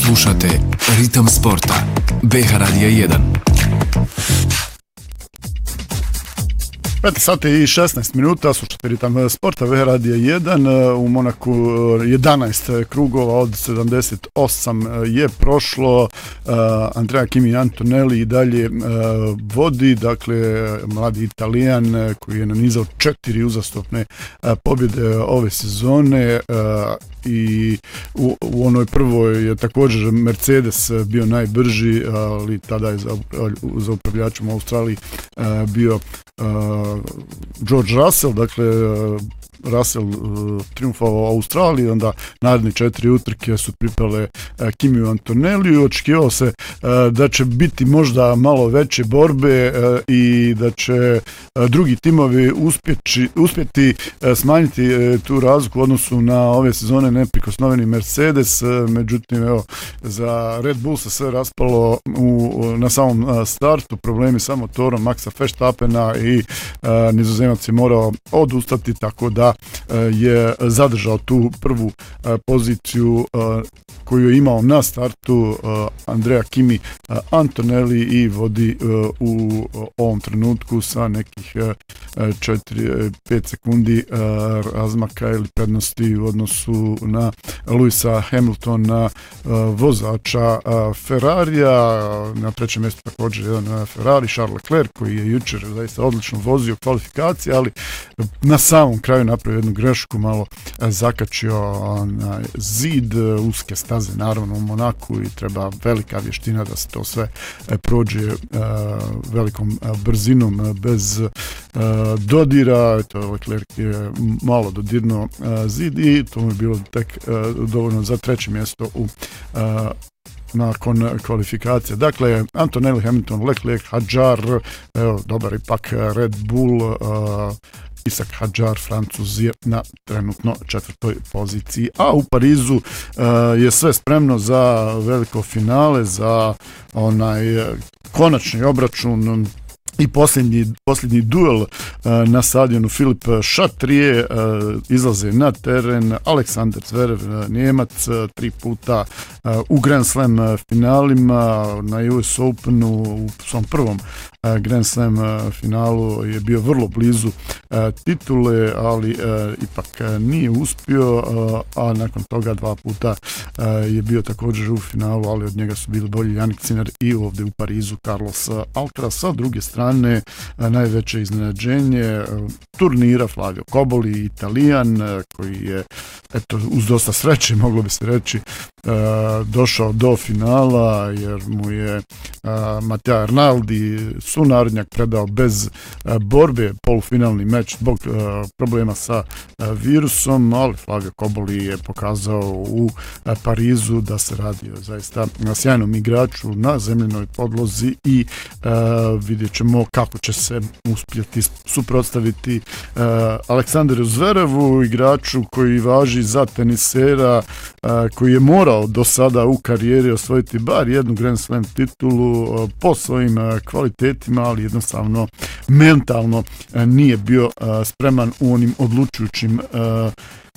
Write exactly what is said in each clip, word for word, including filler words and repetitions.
Slušate Ritam sporta B H Radija jedan. pet sati i šesnaest minuta, slušate Ritam sporta B H Radija jedan. U Monaku jedanaest krugova od sedamdeset osam je prošlo. Andrea Kimi Antonelli i dalje vodi, dakle mladi Italijan koji je nanizao četiri uzastopne pobjede ove sezone i u, u onoj prvoj je također Mercedes bio najbrži, ali tada je za, za upravljačem u Australiji bio uh, George Russell, dakle Russell uh, triumfovao u Australiji, onda naredne četiri utrke su pripale uh, Kimiju Antonelliju. Očekivao se uh, da će biti možda malo veće borbe uh, i da će uh, drugi timovi uspjeći, uspjeti uh, smanjiti uh, tu razliku u odnosu na ove sezone neprikosnoveni Mercedes, uh, međutim evo, za Red Bull se sve raspalo u, na samom uh, startu, problemi sa motorom Maxa Verstappena i uh, Nizozemac je morao odustati, tako da je zadržao tu prvu poziciju koju je imao na startu Andrea Kimi Antonelli i vodi u ovom trenutku sa nekih četiri do pet sekundi razmaka ili prednosti u odnosu na Lewisa Hamiltona, vozača Ferrarija. Na trećem mjestu također jedan Ferrari, Charles Leclerc, koji je jučer zaista odlično vozio kvalifikacije, ali na samom kraju napravio jednu grešku, malo zakačio na zid uske staze, naravno u Monaku, i treba velika vještina da se to sve prođe velikom brzinom bez dodira. Eto, Leclerc je malo dodirnuo zid i to mu je bilo tek dovoljno za treće mjesto u nakon kvalifikacije. Dakle, Antonelli, Hamilton, Leclerc, Hadjar, evo, dobar ipak Red Bull, uh, Isak Hadjar, Francuz, je na trenutno četvrtoj poziciji, a u Parizu uh, je sve spremno za veliko finale, za onaj konačni obračun i posljednji, posljednji duel uh, na stadionu Filip Chatrier. Uh, izlaze na teren Aleksandar Zverev, uh, Njemac, uh, tri puta uh, u Grand Slam uh, finalima, na U S Openu u svom prvom uh, Grand Slam uh, finalu je bio vrlo blizu uh, titule, ali uh, ipak uh, nije uspio, uh, a nakon toga dva puta uh, je bio također u finalu, ali od njega su bili bolji Jannik Sinner i ovdje u Parizu Carlos Alcaraz. Sa druge strane, najveće iznenađenje turnira Flavio Cobolli, Italijan, koji je, eto, uz dosta sreće, moglo bi se reći, došao do finala, jer mu je Matteo Arnaldi, sunarodnjak, predao bez borbe polufinalni meč zbog problema sa virusom, ali Flavio Cobolli je pokazao u Parizu da se radi o zaista sjajnom igraču na zemljenoj podlozi i vidjet ćemo kako će se uspjeti suprotstaviti uh, Aleksandru Zverevu, igraču koji važi za tenisera, uh, koji je morao do sada u karijeri osvojiti bar jednu Grand Slam titulu uh, po svojim uh, kvalitetima, ali jednostavno mentalno uh, nije bio uh, spreman u onim odlučujućim uh,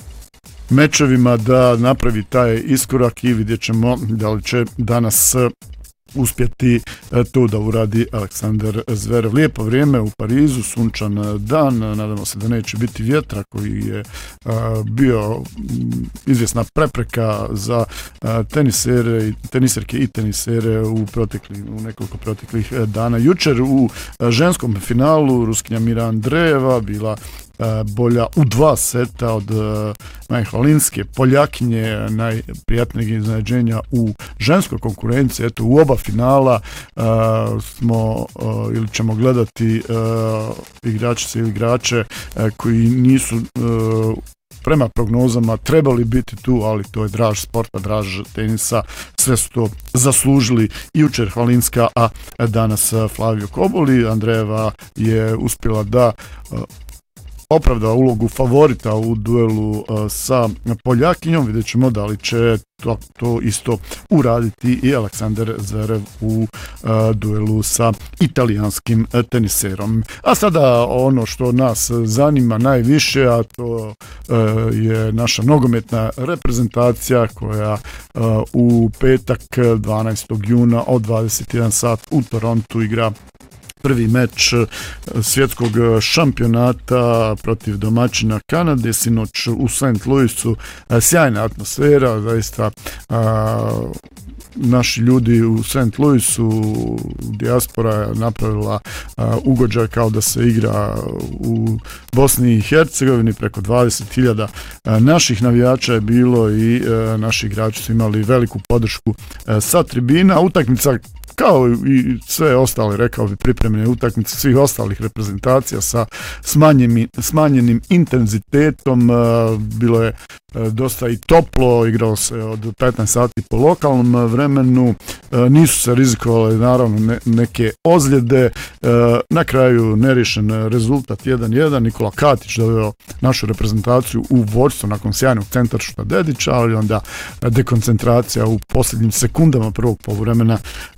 mečevima da napravi taj iskorak i vidjet ćemo da li će danas uh, uspjeti to da uradi Aleksandar Zverev. Lijepo vrijeme u Parizu, sunčan dan, nadamo se da neće biti vjetra koji je a, bio izvjesna prepreka za a, tenisere, teniserke i tenisere u, protekli, u nekoliko proteklih dana. Jučer u a, ženskom finalu Ruskinja Mira Andreeva bila bolja u dva seta od Maje Hvalinske, Poljakinje, najprijatnijeg iznenađenja u ženskoj konkurenciji. Eto, u oba finala uh, smo uh, ili ćemo gledati uh, igračice ili igrače uh, koji nisu uh, prema prognozama trebali biti tu, ali to je draž sporta, draž tenisa, sve su to zaslužili i jučer Hvalinska, a danas Flavio Cobolli. Andreeva je uspjela da uh, opravdao ulogu favorita u duelu sa Poljakinjom. Vidjet ćemo da li će to, to isto uraditi i Aleksander Zverev u a, duelu sa italijanskim teniserom. A sada ono što nas zanima najviše, a to a, je naša nogometna reprezentacija koja a, u petak dvanaestog juna od dvadeset jedan sat u Torontu igra prvi meč svjetskog šampionata protiv domaćina Kanade, sinoć u Saint Louisu. Sjajna atmosfera, zaista a, naši ljudi u Saint Louisu, dijaspora je napravila a, ugođaj kao da se igra u Bosni i Hercegovini, preko dvadeset hiljada naših navijača je bilo i a, naši igrači su imali veliku podršku a, sa tribina. Utakmica kao i sve ostale, rekao bi, pripremljene utakmice svih ostalih reprezentacija sa smanjenim, smanjenim intenzitetom. Bilo je dosta i toplo, igralo se od petnaest sati po lokalnom vremenu, nisu se rizikovale naravno ne, neke ozljede. Na kraju neriješen rezultat jedan jedan, Nikola Katić doveo našu reprezentaciju u vođstvo nakon sjajnog centaršuta Dedića, ali onda dekoncentracija u posljednjim sekundama prvog poluvremena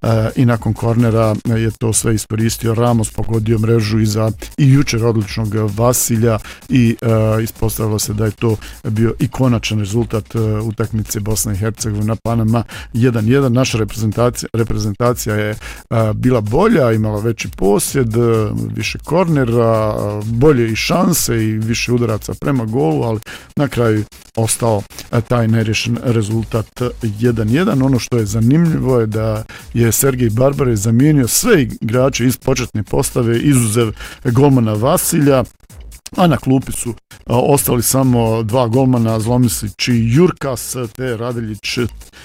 i nakon kornera je to sve iskoristio Ramos, pogodio mrežu iza i jučer odličnog Vasilja i uh, ispostavilo se da je to bio i konačan rezultat uh, utakmice Bosna i Hercegovina Panama jedan jedan. Naša reprezentacija, reprezentacija je uh, bila bolja, imala veći posjed, uh, više kornera, uh, bolje i šanse i više udaraca prema golu, ali na kraju ostao uh, taj neriješen rezultat jedan jedan. Ono što je zanimljivo je da je Sergej Barbarez zamijenio sve igrače iz početne postave, izuzev golmana Vasilja, a na klupi su a, ostali samo dva golmana, Zlomisić i Jurkas, te Radeljić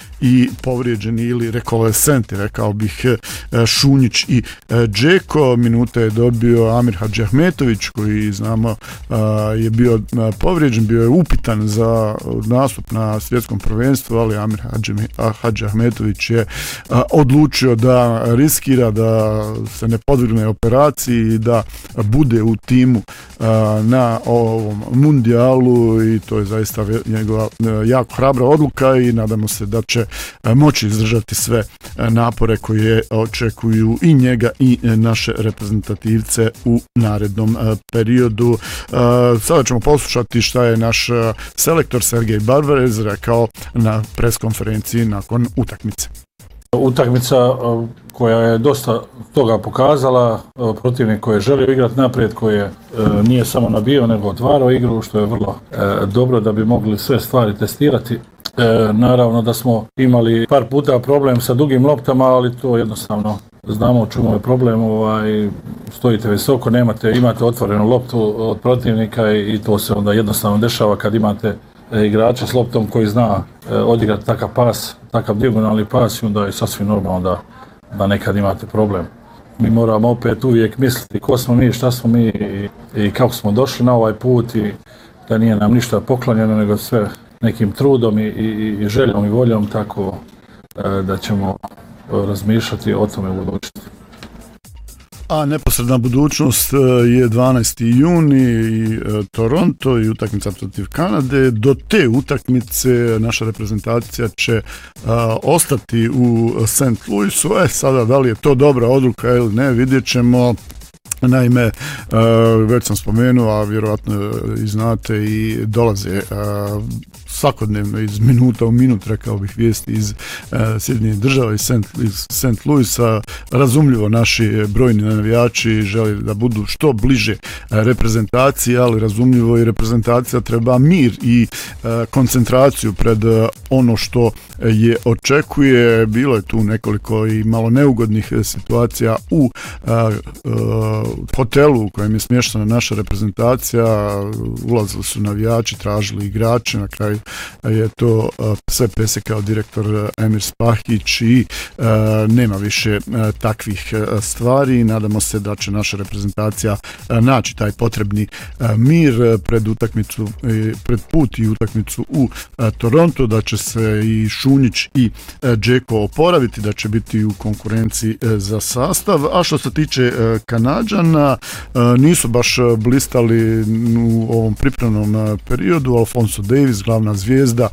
i povrijeđeni ili rekolescenti, rekao bih, Šunjić i Džeko. Minute je dobio Amir Hadžiahmetović, koji znamo a, je bio a, povrijeđen, bio je upitan za nastup na svjetskom prvenstvu, ali Amir Hadžiahmetović je a, odlučio da riskira, da se ne podvrgne operaciji i da bude u timu a, na ovom mundijalu, i to je zaista njegova jako hrabra odluka i nadamo se da će moći izdržati sve napore koje očekuju i njega i naše reprezentativce u narednom periodu. Sada ćemo poslušati šta je naš selektor Sergej Barbarez rekao na preskonferenciji nakon utakmice. Utakmica koja je dosta toga pokazala, protivnik koji je želio igrati naprijed, koji je nije samo nabio nego otvarao igru, što je vrlo dobro da bi mogli sve stvari testirati. E, naravno da smo imali par puta problem sa dugim loptama, ali to jednostavno znamo o čemu je problem. Ovaj, stojite visoko, nemate, imate otvorenu loptu od protivnika i, i to se onda jednostavno dešava kad imate e, igrača s loptom koji zna e, odigrati takav pas, takav dijagonalni pas, i onda je sasvim normalno da, da nekad imate problem. Mi moramo opet uvijek misliti ko smo mi, šta smo mi i, i kako smo došli na ovaj put, i da nije nam ništa poklonjeno, nego sve nekim trudom i, i, i željom i voljom, tako e, da ćemo razmišljati o tome u budućnosti. A neposredna budućnost je dvanaesti juni i Toronto i utakmica protiv Kanade. Do te utakmice naša reprezentacija će a, ostati u Saint Louisu. E, sada, da li je to dobra odluka ili ne, vidjet ćemo. Naime, uh, već sam spomenuo, a vjerojatno i znate, i dolaze uh, svakodnevno iz minuta u minut, rekao bih, vijesti iz uh, Sjedinjenih država, iz Saint Louisa. Razumljivo, naši brojni navijači žele da budu što bliže uh, reprezentaciji, ali razumljivo i reprezentacija treba mir i uh, koncentraciju pred uh, ono što je očekuje. Bilo je tu nekoliko i malo neugodnih situacija u uh, uh, hotelu u kojem je smještena naša reprezentacija. Ulazili su navijači, tražili igrače, na kraju je to uh, sve presekao direktor Emir Spahić i uh, nema više uh, takvih uh, stvari. Nadamo se da će naša reprezentacija uh, naći taj potrebni uh, mir uh, pred utakmicu, uh, pred put i utakmicu u uh, Toronto, da će se i Šunjić i uh, Džeko oporaviti, da će biti u konkurenciji uh, za sastav. A što se tiče uh, Kanađa, Partizana. Nisu baš blistali u ovom pripremnom periodu. Alfonso Davies, glavna zvijezda,